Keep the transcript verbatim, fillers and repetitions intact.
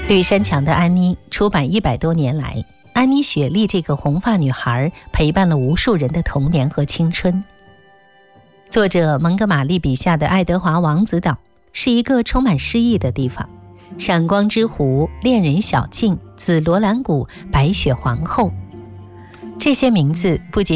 绿山墙的安妮出版一百多年来，安妮·雪莉这个红发女孩陪伴了无数人的童年和青春。作者蒙哥马利笔下的爱德华王子岛是一个充满诗意的地方，闪光之湖、恋人小径、紫罗兰谷、白雪皇后，这些名字不仅